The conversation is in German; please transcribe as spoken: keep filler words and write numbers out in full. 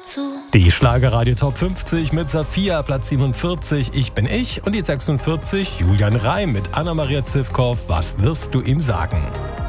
zu. Die Schlagerradio Top fünfzig mit Safia, Platz siebenundvierzig. Ich bin ich und die sechsundvierzig Julian Reim mit Anna-Maria Zivkow. Was wirst du ihm sagen?